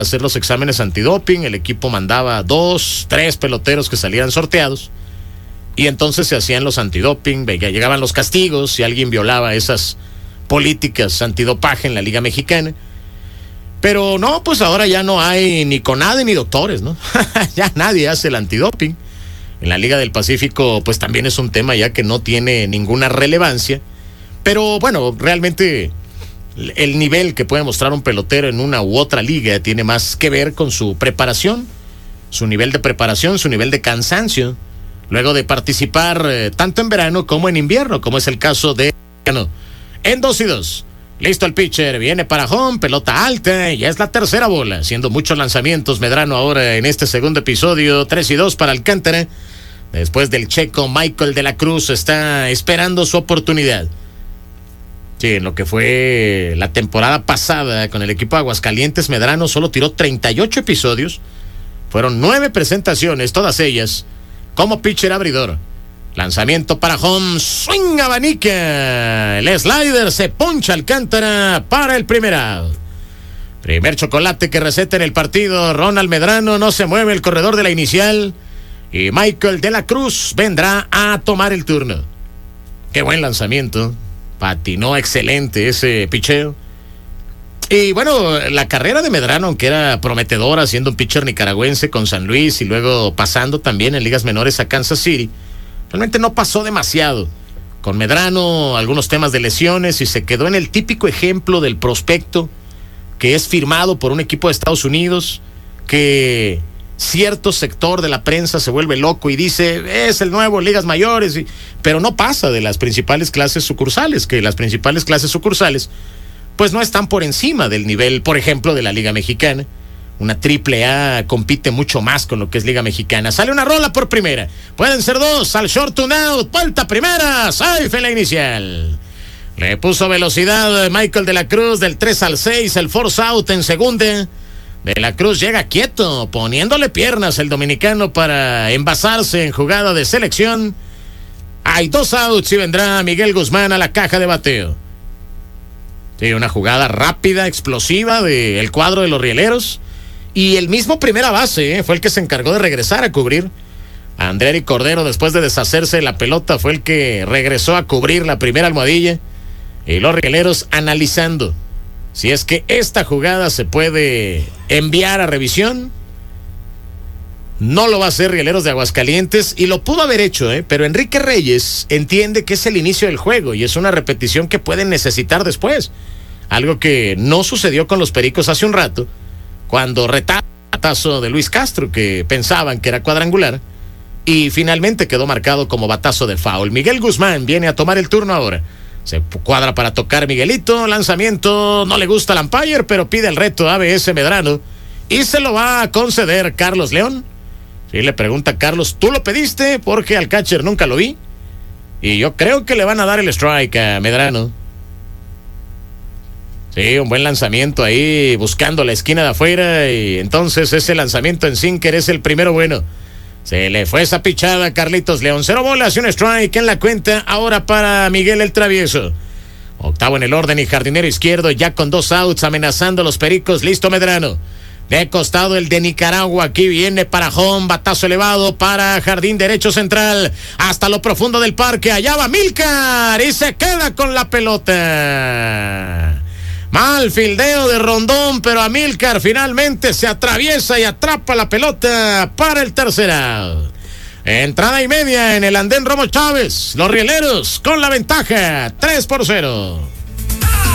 hacer los exámenes antidoping. El equipo mandaba 2, 3 peloteros que salieran sorteados. Y entonces se hacían los antidoping, llegaban los castigos si alguien violaba esas políticas antidopaje en la Liga Mexicana. Pero no, pues ahora ya no hay ni CONADE ni doctores, ¿no? Ya nadie hace el antidoping. En la Liga del Pacífico, pues también es un tema ya que no tiene ninguna relevancia. Pero bueno, realmente el nivel que puede mostrar un pelotero en una u otra liga tiene más que ver con su preparación, su nivel de preparación, su nivel de cansancio, luego de participar tanto en verano como en invierno, como es el caso de... En 2-2. Listo el pitcher, viene para home, pelota alta, ya es la tercera bola, haciendo muchos lanzamientos Medrano ahora en este segundo episodio, 3-2 para Alcántara. Después del checo, Michael de la Cruz está esperando su oportunidad. Sí, en lo que fue la temporada pasada con el equipo de Aguascalientes, Medrano solo tiró 38 episodios, fueron 9 presentaciones, todas ellas como pitcher abridor. Lanzamiento para home, swing abanica, el slider se poncha Alcántara para el primer out. Primer chocolate que receta en el partido, Ronald Medrano, no se mueve el corredor de la inicial y Michael de la Cruz vendrá a tomar el turno. Qué buen lanzamiento, patinó excelente ese picheo. Y bueno, la carrera de Medrano, aunque era prometedora siendo un pitcher nicaragüense con San Luis y luego pasando también en ligas menores a Kansas City, realmente no pasó demasiado. Con Medrano, algunos temas de lesiones y se quedó en el típico ejemplo del prospecto que es firmado por un equipo de Estados Unidos, que cierto sector de la prensa se vuelve loco y dice, es el nuevo ligas mayores, pero no pasa de las principales clases sucursales, que las principales clases sucursales pues no están por encima del nivel, por ejemplo, de la Liga Mexicana. Una AAA compite mucho más con lo que es Liga Mexicana. Sale una rola por primera. Pueden ser 2. Al short to out. Vuelta primera. Safe en la inicial. Le puso velocidad Michael de la Cruz del 3-6. El force out en segunda. De la Cruz llega quieto, poniéndole piernas el dominicano para envasarse en jugada de selección. Hay 2 outs y vendrá Miguel Guzmán a la caja de bateo. Sí, una jugada rápida, explosiva del cuadro de los rieleros. Y el mismo primera base fue el que se encargó de regresar a cubrir. Andreri Cordero, después de deshacerse de la pelota, fue el que regresó a cubrir la primera almohadilla. Y los rieleros analizando si es que esta jugada se puede enviar a revisión. No lo va a hacer Rieleros de Aguascalientes y lo pudo haber hecho, pero Enrique Reyes entiende que es el inicio del juego y es una repetición que pueden necesitar después. Algo que no sucedió con los Pericos hace un rato, cuando retaron el batazo de Luis Castro, que pensaban que era cuadrangular, y finalmente quedó marcado como batazo de foul. Miguel Guzmán viene a tomar el turno ahora. Se cuadra para tocar Miguelito, lanzamiento, no le gusta al umpire, pero pide el reto a ABS Medrano, y se lo va a conceder Carlos León. Sí, le pregunta a Carlos, ¿tú lo pediste? Porque al catcher nunca lo vi. Y yo creo que le van a dar el strike a Medrano. Sí, un buen lanzamiento ahí, buscando la esquina de afuera, y entonces ese lanzamiento en sinker es el primero bueno. Se le fue esa pichada a Carlitos León. 0 bolas y un strike en la cuenta ahora para Miguel el Travieso. Octavo en el orden y jardinero izquierdo, ya con 2 outs, amenazando a los Pericos. Listo Medrano. De costado el de Nicaragua, aquí viene para home, batazo elevado para jardín derecho central, hasta lo profundo del parque, allá va Amílcar y se queda con la pelota. Mal fildeo de Rondón, pero Amílcar finalmente se atraviesa y atrapa la pelota para el tercer out. Entrada y media en el andén Romo Chávez, los rieleros con la ventaja, 3-0.